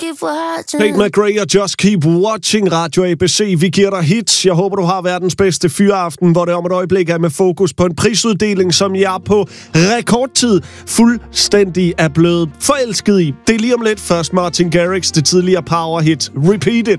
keep watching. Tate McRae og Just Keep Watching, Radio ABC. Vi giver dig hits. Jeg håber, du har verdens bedste fyraften, hvor det om et øjeblik er med fokus på en prisuddeling, som jeg på rekordtid fuldstændig er blevet forelsket i. Det er lige om lidt. Først Martin Garrix, det tidligere powerhit Repeat It.